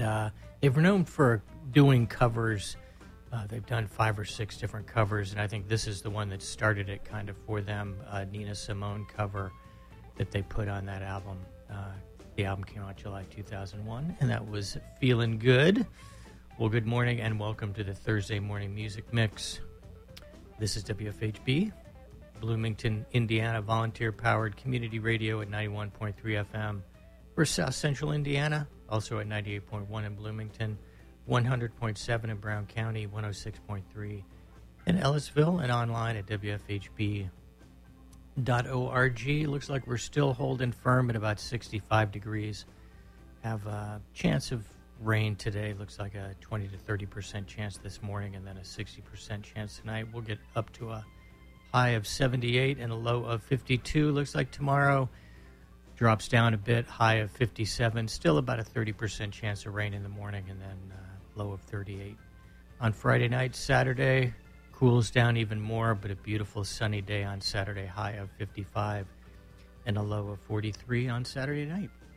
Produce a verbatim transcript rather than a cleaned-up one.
uh, they're known for doing covers. Uh, they've done five or six different covers, and I think this is the one that started it kind of for them, uh, Nina Simone cover that they put on that album. Uh, the album came out July two thousand one, and that was Feeling Good. Well, good morning, and welcome to the Thursday Morning Music Mix. This is W F H B, Bloomington, Indiana, volunteer-powered community radio at ninety-one point three F M for South Central Indiana, also at ninety-eight point one in Bloomington, one hundred point seven in Brown County, one oh six point three in Ellisville, and online at W F H B dot org. Looks like we're still holding firm at about sixty-five degrees. Have a chance of rain today. Looks like a twenty to thirty percent chance this morning, and then a sixty percent chance tonight. We'll get up to a high of seventy-eight and a low of fifty-two. Looks like tomorrow drops down a bit, high of fifty-seven. Still about a thirty percent chance of rain in the morning, and then uh, low of thirty-eight. On Friday night, Saturday, cools down even more, but a beautiful sunny day on Saturday, high of fifty-five and a low of forty-three on Saturday night.